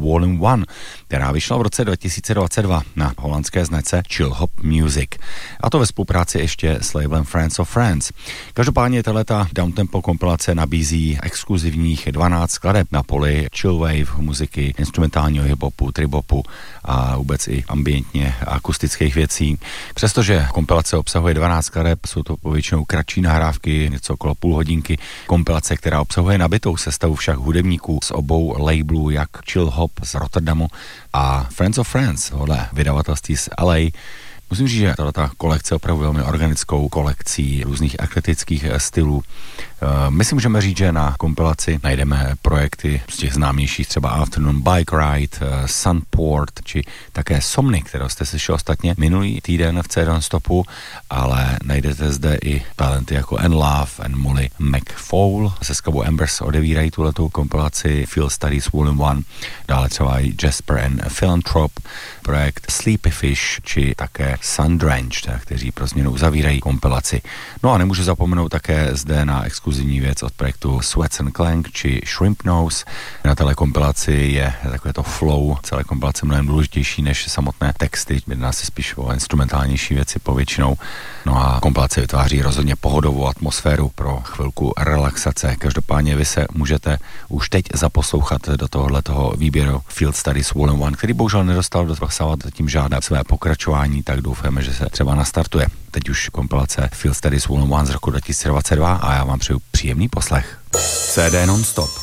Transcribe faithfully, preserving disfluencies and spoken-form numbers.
Volume one, která vyšla v roce dva tisíce dvacet dva na holandské značce Chill Hop Music. A to ve spolupráci ještě s labelem Friends of Friends. Každopádně tato downtempo kompilace nabízí exkluzivních dvanáct skladeb na poli chillwave muziky, instrumentálního hiphopu, tribopu a vůbec i ambientně akustických věcí. Přestože kompilace obsahuje dvanáct skladeb, jsou to povětšinou kratší nahrávky, něco okolo půl hodinky. Kompilace, která obsahuje nabitou sestavu však hudebníků z obou labelů, jak Chill Hop z Rotterdamu a Friends of Friends, tohle vydavatelství z L A. Musím říct, že tato kolekce je opravdu velmi organickou kolekcí různých eklektických stylů. My si můžeme říct, že na kompilaci najdeme projekty z těch známějších, třeba Afternoon Bike Ride, Sunport, či také Somny, kterého jste slyšeli ostatně minulý týden v C Non-Stopu, ale najdete zde i talenty jako N Love, N Molly McFaul se skladbou Embers odevírají tuhletu kompilaci Field Studies Volume one, dále třeba i Jasper and Philanthrope, projekt Sleepy Fish, či také Sundrenched, kteří pro změnu uzavírají kompilaci. No a nemůžu zapomenout také zde na exkluzivní věc od projektu Sweats and Clank či Shrimp Nose. Na téhle kompilaci je takové to flow celé kompilace mnohem důležitější než samotné texty, jedná se spíš o instrumentálnější věci povětšinou. No a kompilace vytváří rozhodně pohodovou atmosféru pro chvilku relaxace. Každopádně vy se můžete už teď zaposlouchat do tohohletoho výběru Field Studies Volume one, který bohužel nedostal do zatím žádné své pokračování, tak doufáme, že se třeba nastartuje. Teď už kompilace Field Studies Volume one z roku dva tisíce dvacet dva a já vám přeju příjemný poslech. C D Non-Stop.